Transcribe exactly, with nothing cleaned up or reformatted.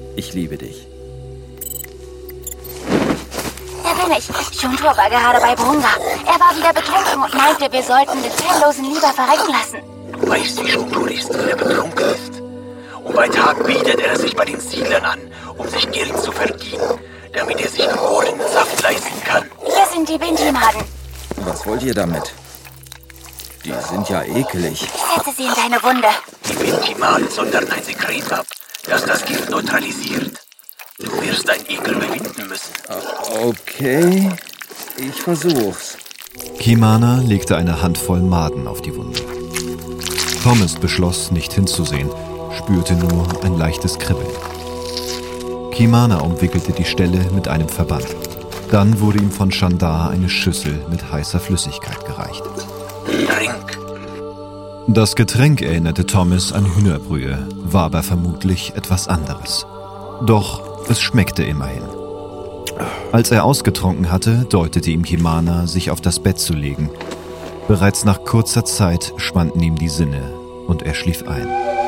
Ich liebe dich. Da bin ich. Shuntur war gerade bei Brunga. Er war wieder betrunken und meinte, wir sollten den Ziellosen lieber verrecken lassen. Du weißt, wie Shuntur ist, wenn er betrunken ist. Und bei Tag bietet er sich bei den Siedlern an, um sich Geld zu verdienen, damit er sich einen Saft leisten kann. Hier sind die Binti-Maden. Was wollt ihr damit? Die sind ja ekelig. Ich setze sie in deine Wunde. Die Binti-Maden sondern ein Sekret ab, das das Gift neutralisiert. Du wirst deinen Ekel überwinden müssen. Okay, ich versuch's. Kimana legte eine Handvoll Maden auf die Wunde. Thomas beschloss, nicht hinzusehen, spürte nur ein leichtes Kribbeln. Kimana umwickelte die Stelle mit einem Verband. Dann wurde ihm von Chandar eine Schüssel mit heißer Flüssigkeit gereicht. Trink. Das Getränk erinnerte Thomas an Hühnerbrühe, war aber vermutlich etwas anderes. Doch es schmeckte immerhin. Als er ausgetrunken hatte, deutete ihm Kimana, sich auf das Bett zu legen. Bereits nach kurzer Zeit schwanden ihm die Sinne und er schlief ein.